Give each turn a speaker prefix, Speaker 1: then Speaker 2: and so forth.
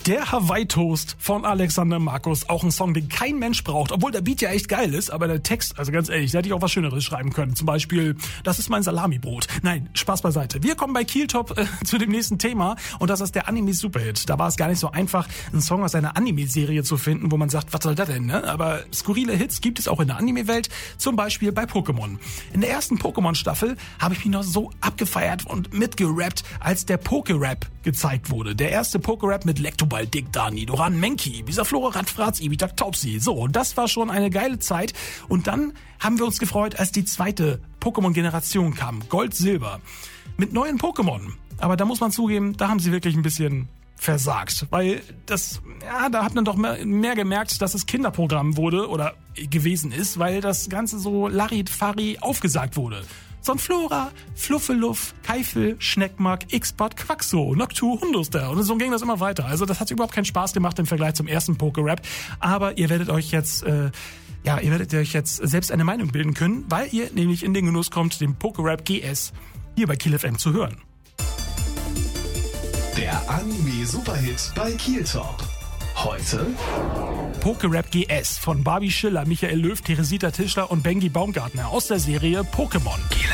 Speaker 1: Der Hawaii-Toast von Alexander Markus. Auch ein Song, den kein Mensch braucht. Obwohl der Beat ja echt geil ist, aber der Text, also ganz ehrlich, da hätte ich auch was Schöneres schreiben können. Zum Beispiel, das ist mein Salamibrot. Nein, Spaß beiseite. Wir kommen bei Kieltop zu dem nächsten Thema und das ist der Anime-Superhit. Da war es gar nicht so einfach, einen Song aus einer Anime-Serie zu finden, wo man sagt, was soll das denn, ne? Aber skurrile Hits gibt es auch in der Anime-Welt, zum Beispiel bei Pokémon. In der ersten Pokémon-Staffel habe ich mich noch so abgefeiert und mitgerappt, als der Poké-Rap gezeigt wurde. Der erste Poké-Rap mit Lektoball, Dick Dani, Doran Menki, Bisaflora, Radfratz, Ibitak, Taubsi. So, und das war schon eine geile Zeit. Und dann haben wir uns gefreut, als die zweite Pokémon-Generation kam. Gold, Silber. Mit neuen Pokémon. Aber da muss man zugeben, da haben sie wirklich ein bisschen versagt. Weil das, ja, da hat man doch mehr gemerkt, dass es Kinderprogramm wurde oder gewesen ist, weil das Ganze so Larifari aufgesagt wurde. Sonflora, Fluffeluff, Keifel, Schneckmark, Xbot, Quaxo, Noctu, Hunduster. Und so ging das immer weiter. Also das hat überhaupt keinen Spaß gemacht im Vergleich zum ersten Poké-Rap. Aber ihr werdet euch jetzt selbst eine Meinung bilden können, weil ihr nämlich in den Genuss kommt, den Poké-Rap GS hier bei Kiel FM zu hören.
Speaker 2: Der Anime-Superhit bei Kieltop. Heute
Speaker 1: Poké-Rap GS von Barbie Schiller, Michael Löw, Teresita Tischler und Bengi Baumgartner aus der Serie Pokémon.